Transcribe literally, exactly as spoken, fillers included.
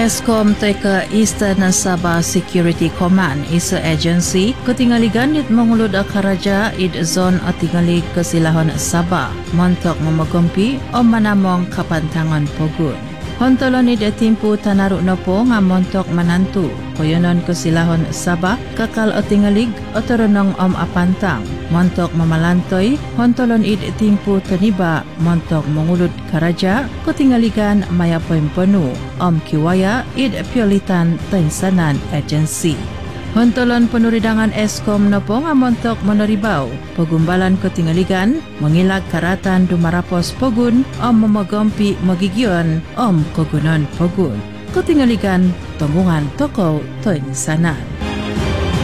Eskom teka Eastern Sabah Security Command isa agency ketingaligan it mengulud akaraja id zon atingali kesilahon Sabah montok memagompi o manamong kapantangan pogun. Hontolon id timpu tanaruk nopo nga montok manantu koyonon kesilahon Sabah kakal atingalig otoronong om apantang montok mamalantoy hontolon id timpu taniba montok mengulud karaja ketingaligan mayapoy penuh om kiwaya id piolitan tensanan agency. Hontolon penuridangan Eskom nopo nga montok meneribaw pagumbalan ketingaligan mengilag karatan dumarapos pogun om memagompi magigion om kogunon pogun ketingaligan tembungan toko tensanan.